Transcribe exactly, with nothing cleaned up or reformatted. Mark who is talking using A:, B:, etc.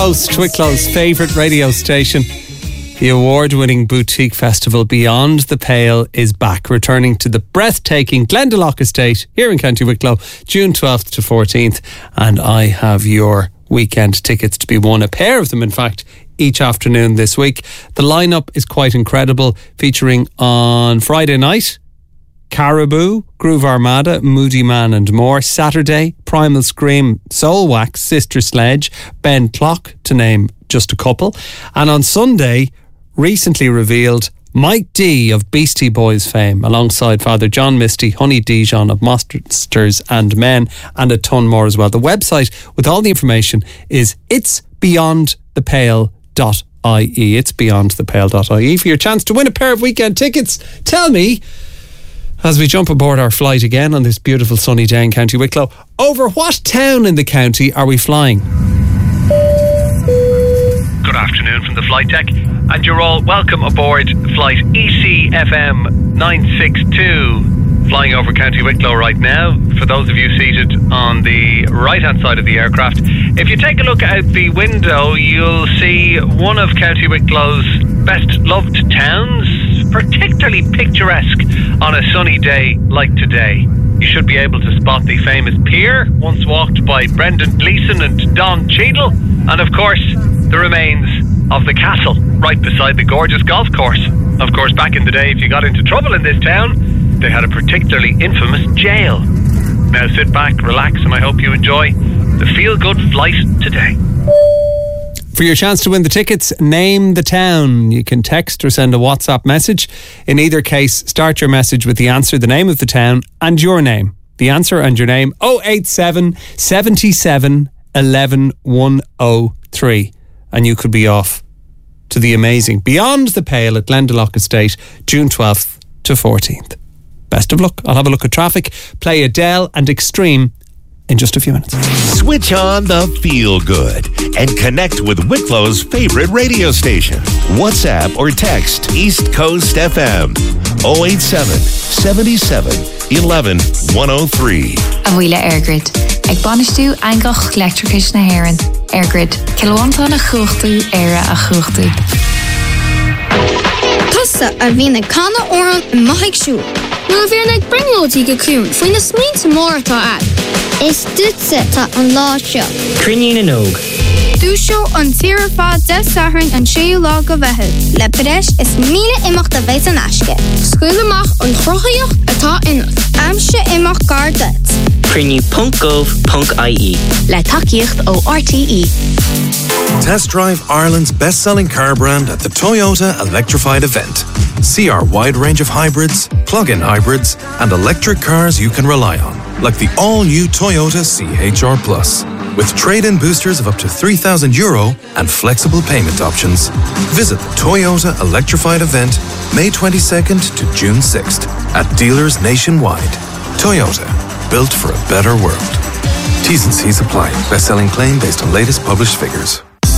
A: Coast, Wicklow's favourite radio station. The award-winning boutique festival Beyond the Pale is back, returning to the breathtaking Glendalough Estate here in County Wicklow, June twelfth to fourteenth. And I have your weekend tickets to be won, a pair of them in fact, each afternoon this week. The lineup is quite incredible, featuring on Friday night Caribou, Groove Armada, Moody Man and more. Saturday, Primal Scream, Soulwax, Sister Sledge, Ben Clock, to name just a couple. And on Sunday, recently revealed, Mike D of Beastie Boys fame, alongside Father John Misty, Honey Dijon of Monsters and Men, and a ton more as well. The website with all the information is it's beyond the pale dot I E. It's beyond the pale dot I E for your chance to win a pair of weekend tickets. Tell me, as we jump aboard our flight again on this beautiful sunny day in County Wicklow, over what town in the county are we flying?
B: Good afternoon from the flight deck, and you're all welcome aboard flight E C F M nine six two, flying over County Wicklow right now. For those of you seated on the right hand side of the aircraft, if you take a look out the window, you'll see one of County Wicklow's best loved towns, particularly picturesque on a sunny day like today. You should be able to spot the famous pier, once walked by Brendan Gleeson and Don Cheadle, and of course the remains of the castle right beside the gorgeous golf course. Of course, back in the day, if you got into trouble in this town, they had a particularly infamous jail. Now sit back, relax, and I hope you enjoy the feel-good flight today.
A: For your chance to win the tickets, name the town. You can text or send a WhatsApp message. In either case, start your message with the answer, the name of the town, and your name. The answer and your name, oh eight seven, seven seven, one one, one oh three. And you could be off to the amazing Beyond the Pale at Glendalough Estate, June twelfth to fourteenth. Best of luck. I'll have a look at traffic, play Adele and Extreme in just a few minutes.
C: Switch on the feel good and connect with Wicklow's favorite radio station. WhatsApp or text East Coast F M oh eight seven, seven seven, one one, one oh three.
D: A bhfuile Airgrid. Ag banistú angach electricus na haireann. Airgrid. Kilowanta na chuchtú, éire a chuchtú.
E: Tusa a bhí na canna oran in maithig siúl. Nuair a bhíar ag bringlóidí go clún faoin na smínta mór atá ad. Is dúitse tá an lá seo.
F: Crinne na nóg.
E: Dúseo an tíre fád de sathrainn an séú lá go bheithid. Le breis is míle imach de bheith an aisce. Scuil amach an chrochaíocht atá inach. Amse imach gar dit.
F: Crinne punt gov punt I E.
D: Le takeíocht ó R T E.
G: Test drive Ireland's best-selling car brand at the Toyota Electrified event. See our wide range of hybrids, plug-in hybrids, and electric cars you can rely on, like the all-new Toyota C H R Plus, with trade-in boosters of up to three thousand euro and flexible payment options. Visit the Toyota Electrified event May twenty-second to June sixth at dealers nationwide. Toyota, built for a better world. T's and C's apply. Best-selling claim based on latest published figures.